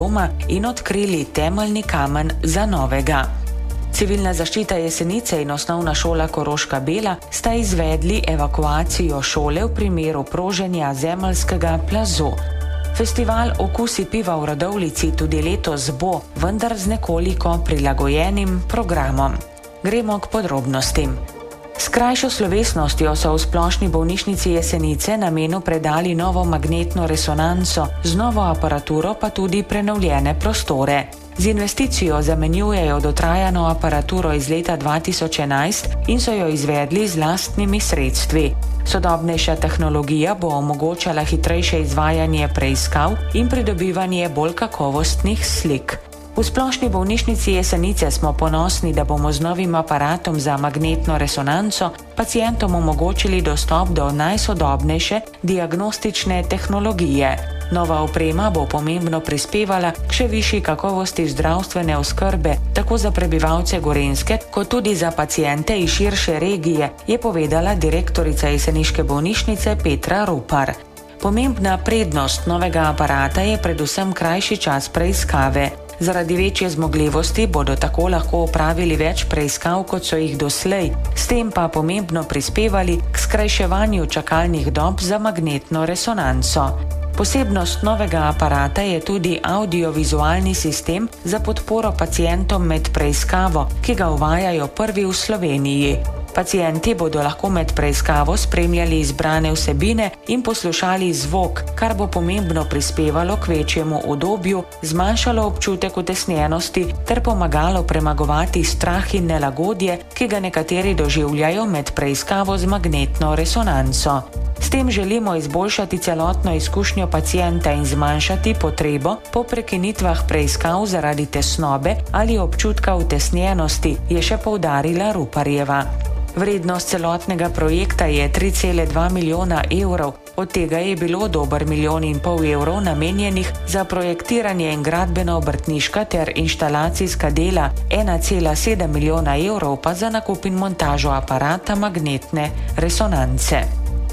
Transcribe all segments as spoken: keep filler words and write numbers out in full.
doma in odkrili temeljni kamen za novega. Civilna zaščita Jesenice in Osnovna šola Koroška Bela sta izvedli evakuacijo šole v primeru proženja zemeljskega plazu. Festival Okusi piva v Radovljici tudi letos bo, vendar z nekoliko prilagojenim programom. Gremo k podrobnostim. S krajšo slovesnostjo so v Splošni bolnišnici Jesenice namenu predali novo magnetno resonanco, z novo aparaturo pa tudi prenovljene prostore. Z investicijo zamenjujejo dotrajano aparaturo iz leta dva tisoč enajst in so jo izvedli z lastnimi sredstvi. Sodobnejša tehnologija bo omogočala hitrejše izvajanje preiskav in pridobivanje bolj kakovostnih slik. V Splošni bolnišnici Jesenice smo ponosni, da bomo z novim aparatom za magnetno resonanco pacientom omogočili dostop do najsodobnejše diagnostične tehnologije. Nova oprema bo pomembno prispevala k še višji kakovosti zdravstvene oskrbe, tako za prebivalce Gorenjske, kot tudi za paciente iz širše regije, je povedala direktorica Jeseniške bolnišnice Petra Rupar. Pomembna prednost novega aparata je predvsem krajši čas preiskave. Zaradi večje zmogljivosti bodo tako lahko opravili več preiskav, kot so jih doslej, s tem pa pomembno prispevali k skrajševanju čakalnih dob za magnetno resonanco. Posebnost novega aparata je tudi audiovizualni sistem za podporo pacientom med preiskavo, ki ga uvajajo prvi v Sloveniji. Pacienti bodo lahko med preiskavo spremljali izbrane vsebine in poslušali zvok, kar bo pomembno prispevalo k večjemu udobju, zmanjšalo občutek utesnjenosti ter pomagalo premagovati strah in nelagodje, ki ga nekateri doživljajo med preiskavo z magnetno resonanco. S tem želimo izboljšati celotno izkušnjo pacienta in zmanjšati potrebo po prekinitvah preiskav zaradi tesnobe ali občutka utesnjenosti, je še poudarila Ruparjeva. Vrednost celotnega projekta je tri cele dva milijona evrov, od tega je bilo dober milijon in pol evrov namenjenih za projektiranje in gradbeno-obrtniška ter inštalacijska dela, ena cela sedem milijona evrov pa za nakup in montažo aparata magnetne resonance.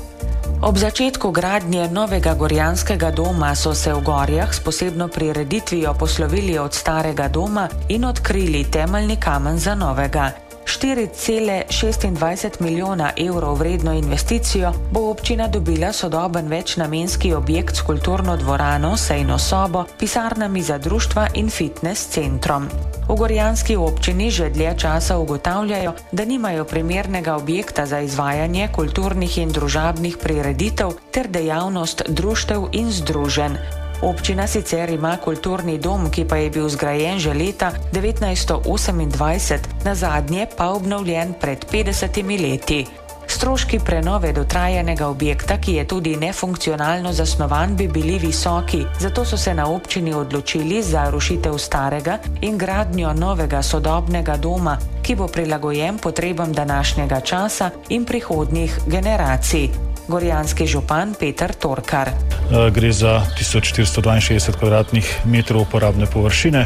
Ob začetku gradnje novega gorjanskega doma so se v Gorjah s posebno prireditvijo poslovili od starega doma in odkrili temeljni kamen za novega. štiri cele šestindvajset milijona evrov vredno investicijo bo občina dobila sodoben večnamenski objekt s kulturno dvorano, sejno sobo, pisarnami za društva in fitness centrom. V gorjanski občini že dlje časa ugotavljajo, da nimajo primernega objekta za izvajanje kulturnih in družabnih prireditev ter dejavnost društev in združenj. Občina sicer ima kulturni dom, ki pa je bil zgrajen že leta devetnajststo osemindvajset, nazadnje pa obnovljen pred petdesetimi leti. Stroški prenove dotrajanega objekta, ki je tudi nefunkcionalno zasnovan, bi bili visoki, zato so se na občini odločili za rušitev starega in gradnjo novega sodobnega doma, ki bo prilagojen potrebam današnjega časa in prihodnjih generacij. Gorjanski župan Peter Torkar. Gre za tisoč štiristo dvainšestdeset kvadratnih metrov uporabne površine.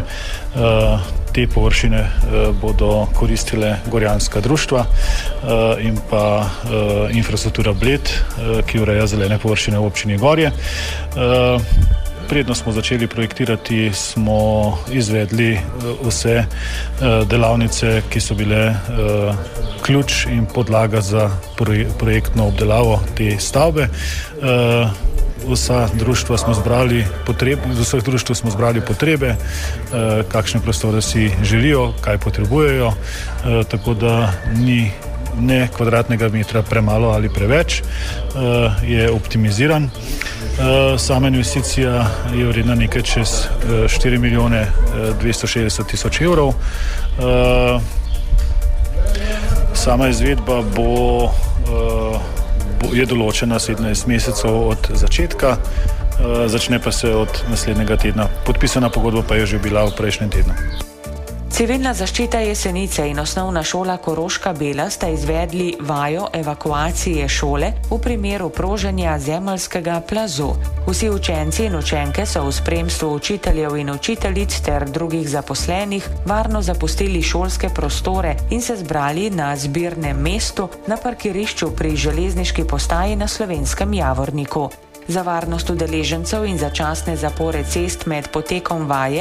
Te površine bodo koristile gorjanska društva in pa infrastruktura Bled, ki ureja zelene površine v občini Gorje. Predno smo začeli projektirati, smo izvedli vse delavnice, ki so bile ključ in podlaga za projektno obdelavo te stavbe. Vsa društva smo zbrali potrebe, z vseh društv smo zbrali potrebe, kakšne prostore si želijo, kaj potrebujejo, tako da ni ne kvadratnega metra premalo ali preveč, je optimiziran. Sama investicija je vredna nekaj čez štiri milijone dvesto šestdeset tisoč evrov. Sama izvedba bo, bo je določena sedemnajst mesecev od začetka, začne pa se od naslednjega tedna. Podpisana pogodba pa je že bila v prejšnjem tednu. Civilna zaščita Jesenice in Osnovna šola Koroška Bela sta izvedli vajo evakuacije šole v primeru proženja zemeljskega plazu. Vsi učenci in učenke so v spremstvu učiteljev in učiteljic ter drugih zaposlenih varno zapustili šolske prostore in se zbrali na zbirnem mestu na parkirišču pri železniški postaji na Slovenskem Javorniku. Za varnost udeležencev in začasne zapore cest med potekom vaje